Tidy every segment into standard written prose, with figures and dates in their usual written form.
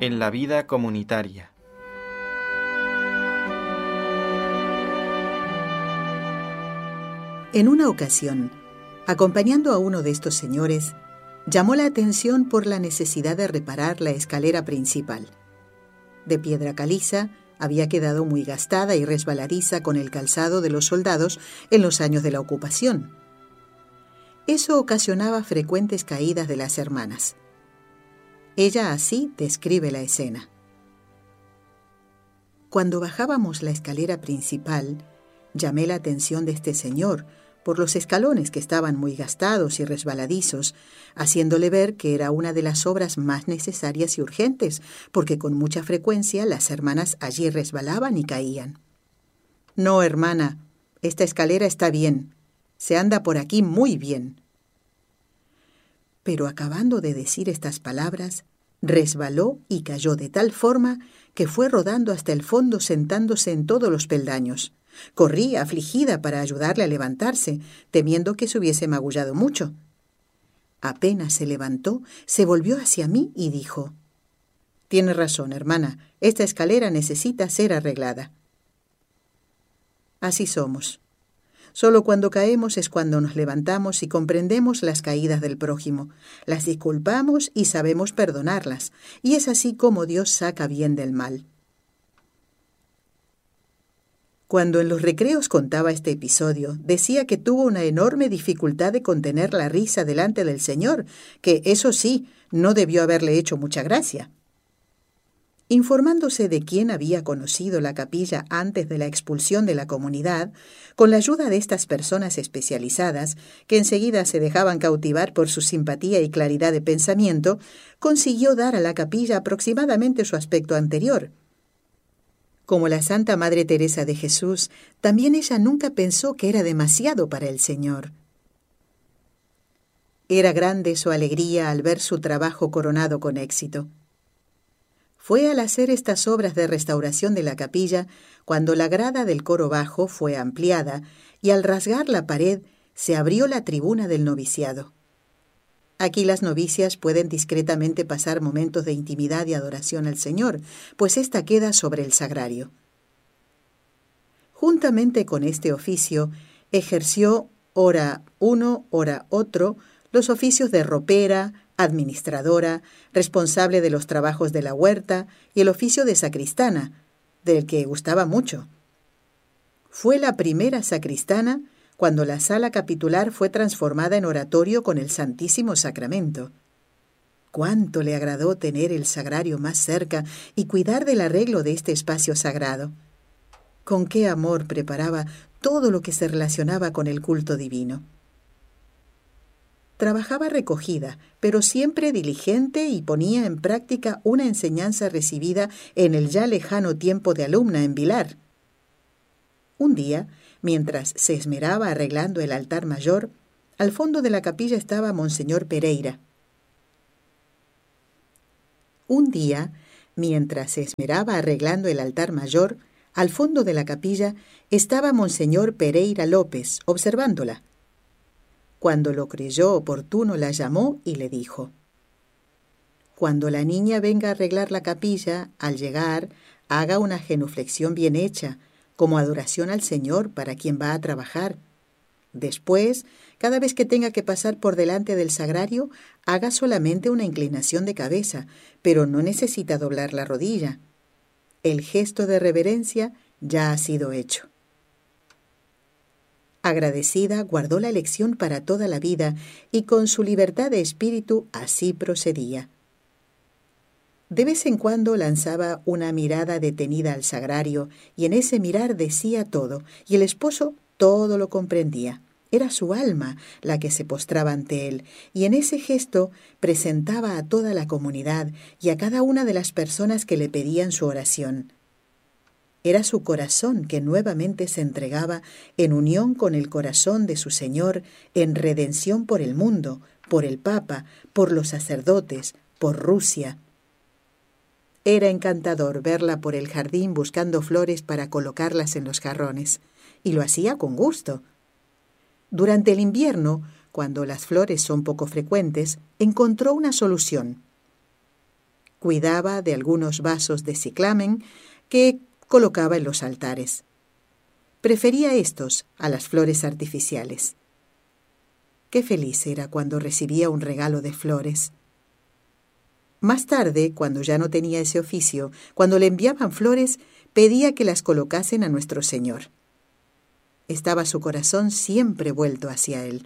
en la vida comunitaria. En una ocasión, acompañando a uno de estos señores, llamó la atención por la necesidad de reparar la escalera principal. De piedra caliza, había quedado muy gastada y resbaladiza con el calzado de los soldados en los años de la ocupación. Eso ocasionaba frecuentes caídas de las hermanas. Ella así describe la escena. Cuando bajábamos la escalera principal, llamé la atención de este señor por los escalones que estaban muy gastados y resbaladizos, haciéndole ver que era una de las obras más necesarias y urgentes, porque con mucha frecuencia las hermanas allí resbalaban y caían. «No, hermana, esta escalera está bien. Se anda por aquí muy bien». Pero acabando de decir estas palabras, resbaló y cayó de tal forma que fue rodando hasta el fondo sentándose en todos los peldaños. Corrí afligida para ayudarle a levantarse, temiendo que se hubiese magullado mucho. Apenas se levantó, se volvió hacia mí y dijo: «Tiene razón, hermana, esta escalera necesita ser arreglada». Así somos. Solo cuando caemos es cuando nos levantamos y comprendemos las caídas del prójimo, las disculpamos y sabemos perdonarlas, y es así como Dios saca bien del mal. Cuando en los recreos contaba este episodio, decía que tuvo una enorme dificultad de contener la risa delante del Señor, que, eso sí, no debió haberle hecho mucha gracia. Informándose de quién había conocido la capilla antes de la expulsión de la comunidad, con la ayuda de estas personas especializadas, que enseguida se dejaban cautivar por su simpatía y claridad de pensamiento, consiguió dar a la capilla aproximadamente su aspecto anterior. Como la Santa Madre Teresa de Jesús, también ella nunca pensó que era demasiado para el Señor. Era grande su alegría al ver su trabajo coronado con éxito. Fue al hacer estas obras de restauración de la capilla cuando la grada del coro bajo fue ampliada y al rasgar la pared se abrió la tribuna del noviciado. Aquí las novicias pueden discretamente pasar momentos de intimidad y adoración al Señor, pues ésta queda sobre el sagrario. Juntamente con este oficio, ejerció, ora uno, ora otro, los oficios de ropera, administradora, responsable de los trabajos de la huerta y el oficio de sacristana, del que gustaba mucho. Fue la primera sacristana cuando la sala capitular fue transformada en oratorio con el Santísimo Sacramento. Cuánto le agradó tener el sagrario más cerca y cuidar del arreglo de este espacio sagrado. Con qué amor preparaba todo lo que se relacionaba con el culto divino. Trabajaba recogida, pero siempre diligente y ponía en práctica una enseñanza recibida en el ya lejano tiempo de alumna en Vilar. Un día, mientras se esmeraba arreglando el altar mayor, al fondo de la capilla estaba Monseñor Pereira. Un día, mientras se esmeraba arreglando el altar mayor, al fondo de la capilla estaba Monseñor Pereira López, observándola. Cuando lo creyó oportuno, la llamó y le dijo: «Cuando la niña venga a arreglar la capilla, al llegar, haga una genuflexión bien hecha, como adoración al Señor para quien va a trabajar. Después, cada vez que tenga que pasar por delante del sagrario, haga solamente una inclinación de cabeza, pero no necesita doblar la rodilla. El gesto de reverencia ya ha sido hecho». Agradecida, guardó la lección para toda la vida y con su libertad de espíritu así procedía. De vez en cuando lanzaba una mirada detenida al sagrario y en ese mirar decía todo, y el esposo todo lo comprendía. Era su alma la que se postraba ante él, y en ese gesto presentaba a toda la comunidad y a cada una de las personas que le pedían su oración. Era su corazón que nuevamente se entregaba en unión con el corazón de su Señor, en redención por el mundo, por el Papa, por los sacerdotes, por Rusia. Era encantador verla por el jardín buscando flores para colocarlas en los jarrones, y lo hacía con gusto. Durante el invierno, cuando las flores son poco frecuentes, encontró una solución. Cuidaba de algunos vasos de ciclamen que colocaba en los altares. Prefería estos a las flores artificiales. Qué feliz era cuando recibía un regalo de flores. Más tarde, cuando ya no tenía ese oficio, cuando le enviaban flores, pedía que las colocasen a nuestro Señor. Estaba su corazón siempre vuelto hacia Él.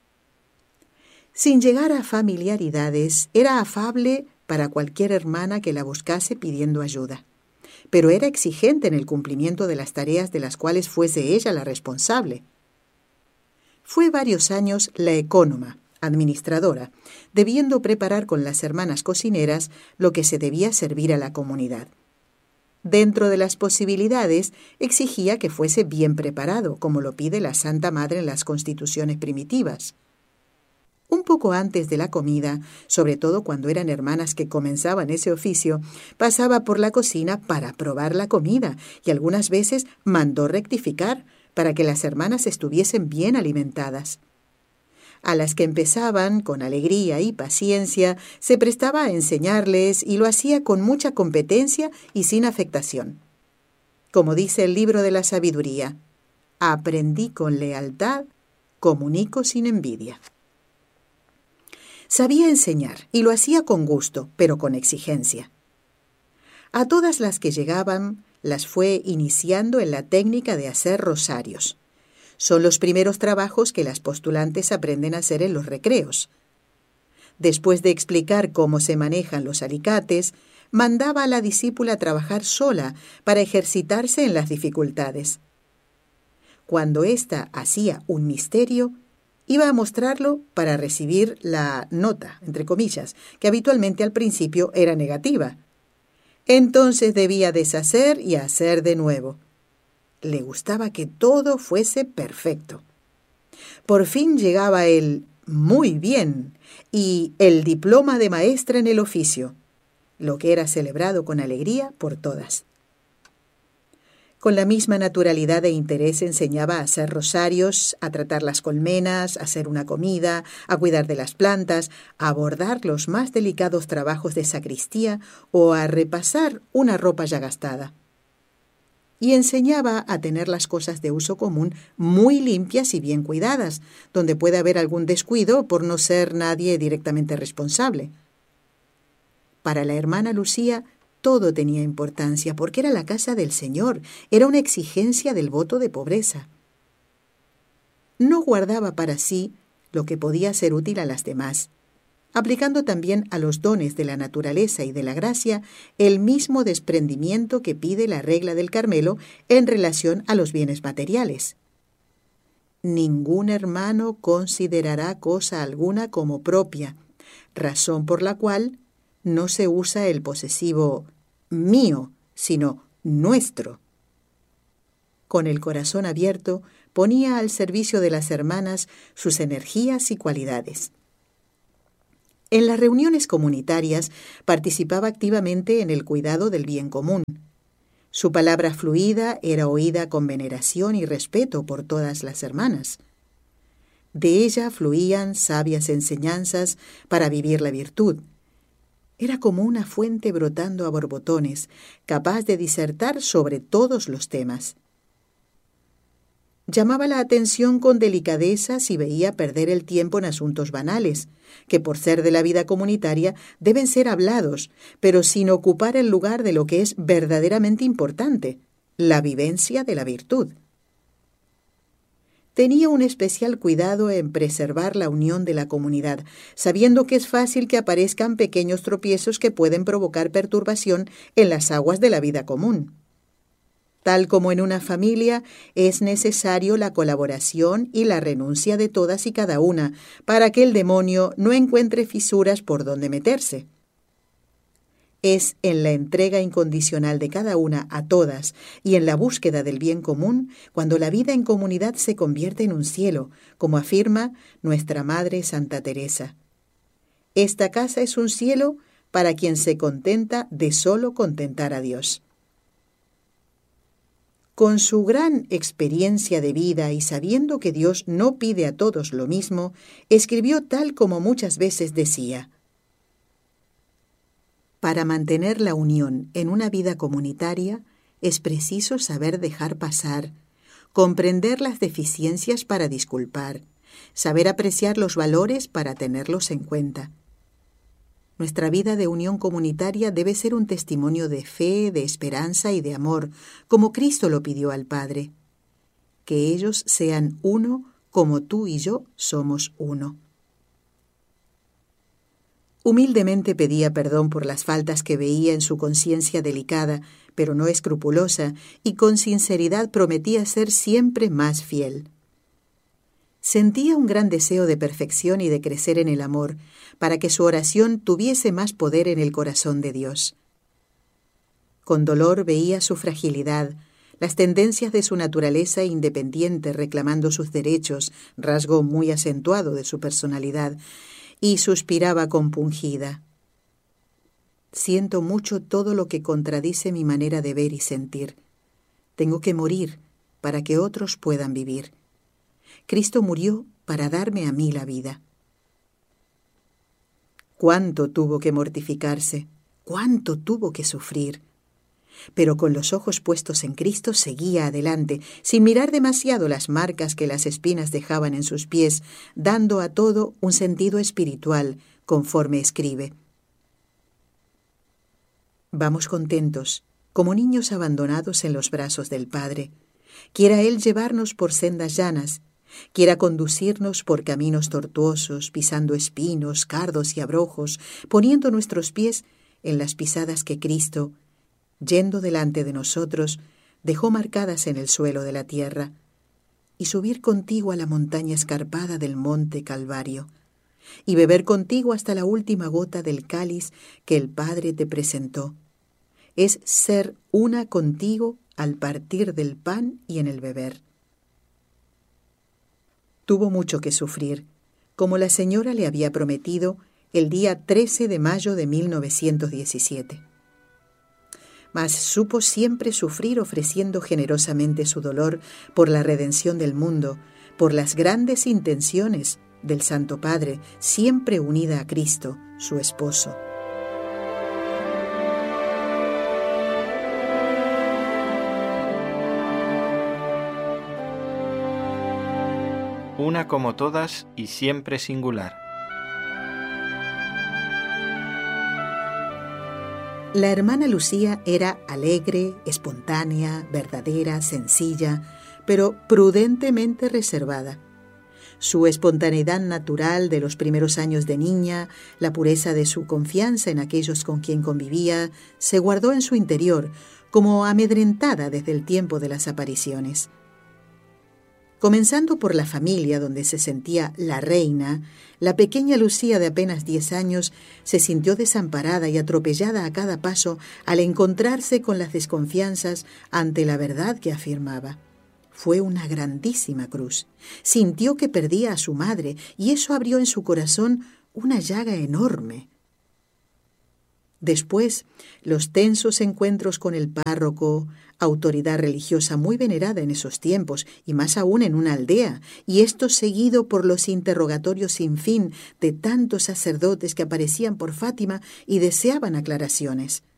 Sin llegar a familiaridades, era afable para cualquier hermana que la buscase pidiendo ayuda, pero era exigente en el cumplimiento de las tareas de las cuales fuese ella la responsable. Fue varios años la ecónoma, administradora, debiendo preparar con las hermanas cocineras lo que se debía servir a la comunidad. Dentro de las posibilidades, exigía que fuese bien preparado, como lo pide la Santa Madre en las constituciones primitivas. Un poco antes de la comida, sobre todo cuando eran hermanas que comenzaban ese oficio, pasaba por la cocina para probar la comida y algunas veces mandó rectificar para que las hermanas estuviesen bien alimentadas. A las que empezaban, con alegría y paciencia, se prestaba a enseñarles y lo hacía con mucha competencia y sin afectación. Como dice el libro de la sabiduría, aprendí con lealtad, comunico sin envidia. Sabía enseñar y lo hacía con gusto, pero con exigencia. A todas las que llegaban las fue iniciando en la técnica de hacer rosarios. Son los primeros trabajos que las postulantes aprenden a hacer en los recreos. Después de explicar cómo se manejan los alicates, mandaba a la discípula trabajar sola para ejercitarse en las dificultades. Cuando ésta hacía un misterio, iba a mostrarlo para recibir la nota, entre comillas, que habitualmente al principio era negativa. Entonces debía deshacer y hacer de nuevo. Le gustaba que todo fuese perfecto. Por fin llegaba el muy bien y el diploma de maestra en el oficio, lo que era celebrado con alegría por todas. Con la misma naturalidad e interés enseñaba a hacer rosarios, a tratar las colmenas, a hacer una comida, a cuidar de las plantas, a bordar los más delicados trabajos de sacristía o a repasar una ropa ya gastada. Y enseñaba a tener las cosas de uso común muy limpias y bien cuidadas, donde puede haber algún descuido por no ser nadie directamente responsable. Para la hermana Lucía, todo tenía importancia porque era la casa del Señor, era una exigencia del voto de pobreza. No guardaba para sí lo que podía ser útil a las demás, aplicando también a los dones de la naturaleza y de la gracia el mismo desprendimiento que pide la regla del Carmelo en relación a los bienes materiales. Ningún hermano considerará cosa alguna como propia, razón por la cual no se usa el posesivo mío, sino nuestro. Con el corazón abierto, ponía al servicio de las hermanas sus energías y cualidades. En las reuniones comunitarias participaba activamente en el cuidado del bien común. Su palabra fluida era oída con veneración y respeto por todas las hermanas. De ella fluían sabias enseñanzas para vivir la virtud. Era como una fuente brotando a borbotones, capaz de disertar sobre todos los temas. Llamaba la atención con delicadeza si veía perder el tiempo en asuntos banales, que por ser de la vida comunitaria deben ser hablados, pero sin ocupar el lugar de lo que es verdaderamente importante, la vivencia de la virtud. Tenía un especial cuidado en preservar la unión de la comunidad, sabiendo que es fácil que aparezcan pequeños tropiezos que pueden provocar perturbación en las aguas de la vida común. Tal como en una familia, es necesario la colaboración y la renuncia de todas y cada una para que el demonio no encuentre fisuras por donde meterse. Es en la entrega incondicional de cada una a todas y en la búsqueda del bien común cuando la vida en comunidad se convierte en un cielo, como afirma nuestra Madre Santa Teresa. Esta casa es un cielo para quien se contenta de solo contentar a Dios. Con su gran experiencia de vida y sabiendo que Dios no pide a todos lo mismo, escribió tal como muchas veces decía: Para mantener la unión en una vida comunitaria, es preciso saber dejar pasar, comprender las deficiencias para disculpar, saber apreciar los valores para tenerlos en cuenta. Nuestra vida de unión comunitaria debe ser un testimonio de fe, de esperanza y de amor, como Cristo lo pidió al Padre. Que ellos sean uno como tú y yo somos uno. Humildemente pedía perdón por las faltas que veía en su conciencia delicada, pero no escrupulosa, y con sinceridad prometía ser siempre más fiel. Sentía un gran deseo de perfección y de crecer en el amor, para que su oración tuviese más poder en el corazón de Dios. Con dolor veía su fragilidad, las tendencias de su naturaleza independiente reclamando sus derechos, rasgo muy acentuado de su personalidad, y suspiraba compungida. Siento mucho todo lo que contradice mi manera de ver y sentir. Tengo que morir para que otros puedan vivir. Cristo murió para darme a mí la vida. Cuánto tuvo que mortificarse, cuánto tuvo que sufrir. Pero con los ojos puestos en Cristo seguía adelante, sin mirar demasiado las marcas que las espinas dejaban en sus pies, dando a todo un sentido espiritual, conforme escribe. Vamos contentos, como niños abandonados en los brazos del Padre. Quiera Él llevarnos por sendas llanas, quiera conducirnos por caminos tortuosos, pisando espinos, cardos y abrojos, poniendo nuestros pies en las pisadas que Cristo, yendo delante de nosotros, dejó marcadas en el suelo de la tierra, y subir contigo a la montaña escarpada del monte Calvario, y beber contigo hasta la última gota del cáliz que el Padre te presentó. Es ser una contigo al partir del pan y en el beber. Tuvo mucho que sufrir, como la señora le había prometido el día 13 de mayo de 1917. Mas supo siempre sufrir ofreciendo generosamente su dolor por la redención del mundo, por las grandes intenciones del Santo Padre, siempre unida a Cristo, su esposo. Una como todas y siempre singular. La hermana Lucía era alegre, espontánea, verdadera, sencilla, pero prudentemente reservada. Su espontaneidad natural de los primeros años de niña, la pureza de su confianza en aquellos con quien convivía, se guardó en su interior, como amedrentada desde el tiempo de las apariciones. Comenzando por la familia donde se sentía la reina, la pequeña Lucía de apenas 10 años se sintió desamparada y atropellada a cada paso al encontrarse con las desconfianzas ante la verdad que afirmaba. Fue una grandísima cruz. Sintió que perdía a su madre y eso abrió en su corazón una llaga enorme. Después, los tensos encuentros con el párroco, autoridad religiosa muy venerada en esos tiempos y más aún en una aldea, y esto seguido por los interrogatorios sin fin de tantos sacerdotes que aparecían por Fátima y deseaban aclaraciones.